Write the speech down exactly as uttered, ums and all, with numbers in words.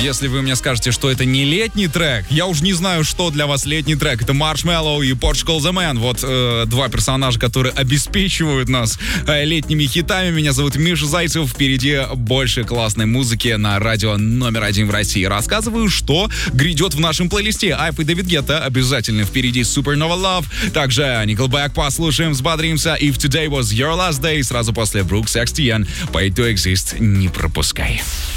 если вы мне скажете, что это не летний трек, я уж не знаю, что для вас летний трек. Это Marshmello и Portugal The Man. Вот э, два персонажа, которые обеспечивают нас э, летними хитами. Меня зовут Миша Зайцев. Впереди больше классной музыки на радио номер один в России. Рассказываю, что грядет в нашем плейлисте. Айф и Дэвид Гетта обязательно впереди. Supernova Love. Также Nickelback послушаем, взбодримся. If Today Was Your Last Day. Сразу после Brooks X T N. Pay to Exist. Не пропускай.